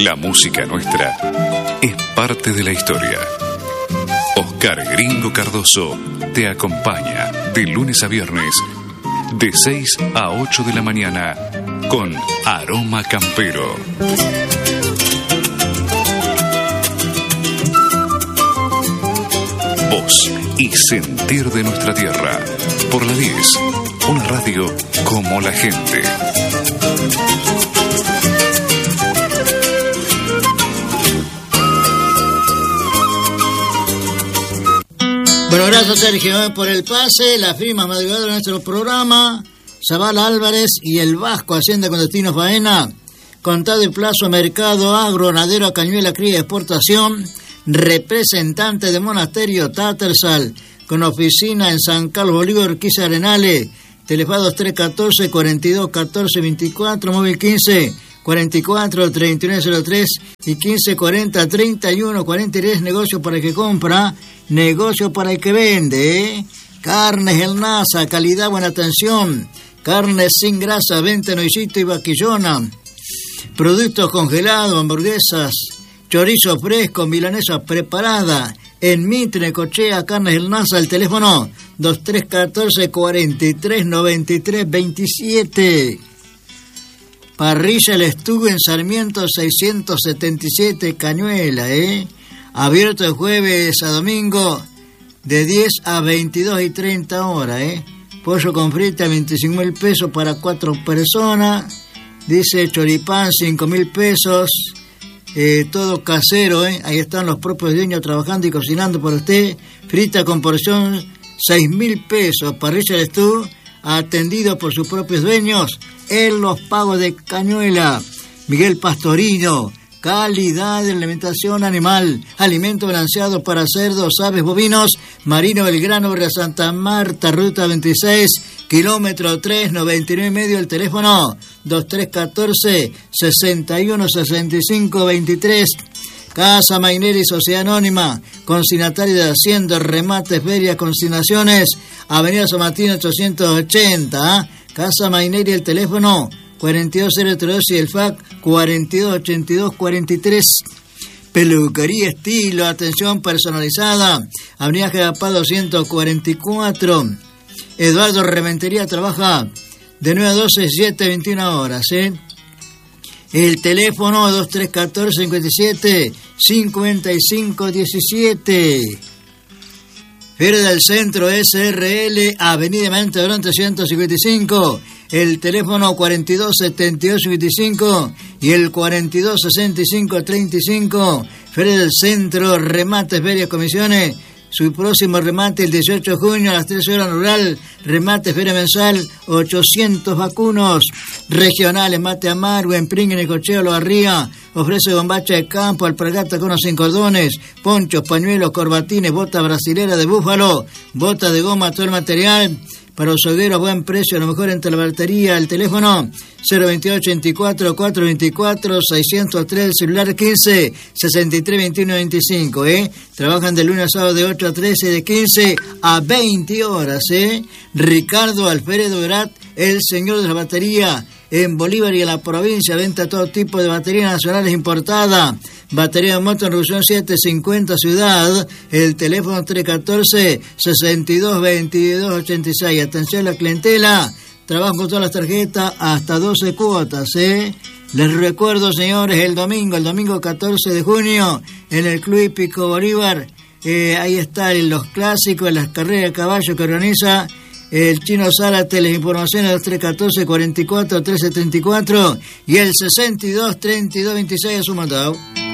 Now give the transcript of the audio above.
La música nuestra es parte de la historia. Oscar Gringo Cardoso te acompaña de lunes a viernes de 6 a 8 de la mañana con Aroma Campero. Voz y sentir de nuestra tierra. Por la 10, una radio como la gente. Bueno, gracias Sergio por el pase, la firma madrugada de nuestro programa. Zavala Álvarez y el Vasco Hacienda con destino faena. Contado y plazo mercado agro, ganadero, cañuela, cría y exportación. Representante de Monasterio Tattersall, con oficina en San Carlos Bolívar, Urquiza Arenales. Telefados 314 42 14 24, móvil 15 44 3903 y 1540 31 43. Negocio para el que compra, negocio para el que vende. Carnes El Nasa, calidad, buena atención. Carnes sin grasa, venta noisito y vaquillona. Productos congelados, hamburguesas, chorizo fresco, milanesa preparada. En Mitre, Cochea, Carnes El Nasa, el teléfono 2314 43 93 27. Parrilla El Estugo en Sarmiento 677, Cañuela, abierto de jueves a domingo de 10 a 22 y 30 horas, Pollo con frita 25.000 pesos para 4 personas. Dice choripán 5.000 pesos. Todo casero, ahí están los propios dueños trabajando y cocinando por usted. Frita con porción 6.000 pesos. Parrilla El Estugo atendido por sus propios dueños en Los Pagos de Cañuela. Miguel Pastorino, calidad de alimentación animal, alimento balanceado para cerdos, aves, bovinos. Marino Belgrano, Barrio Santa Marta, ruta 26, kilómetro 3, 99 y medio. El teléfono 2314 61 65 23. Casa Mainera y Sociedad Anónima, consignatario de Hacienda, remates, ferias, consignaciones, Avenida San Martín 880, Casa Mainera y el teléfono 42032 y el FAC 428243. Peluquería Estilo, atención personalizada, Avenida Generapá 244. Eduardo Rementería trabaja de 9 a 12, 7 a 21 horas, El teléfono 2314 57 55 17. Feria del Centro SRL, Avenida Mente Durán 355. El teléfono 42 78 25 y el 42 65 35. Feria del Centro, remates, ferias, comisiones. Su próximo remate el 18 de junio a las 13 horas rural. Remate, feria mensal, 800 vacunos. Regionales, mate amargo, en Pringuen, el Cocheo, Lo Barría. Ofrece bombacha de campo, alpargata con los 100 cordones, ponchos, pañuelos, corbatines, bota brasilera de búfalo, bota de goma, todo el material. Para los hogueros, buen precio, a lo mejor entre la batería. El teléfono 02884 424 603, el celular 15 63 21 25, Trabajan de lunes a sábado de 8 a 13, de 15 a 20 horas, Ricardo Alfredo Grat, el señor de la batería, en Bolívar y en la provincia, venta todo tipo de baterías nacionales importadas. Batería de moto en Revolución 750 Ciudad, el teléfono 314 62 22 86. Atención a la clientela, trabajo con todas las tarjetas hasta 12 cuotas, Les recuerdo, señores, el domingo 14 de junio, en el Club Hípico Bolívar, ahí están los clásicos, las carreras de caballo que organiza el Chino Zárate. Las informaciones 2314 44 13 34 y el 62 32 26 a su mandado.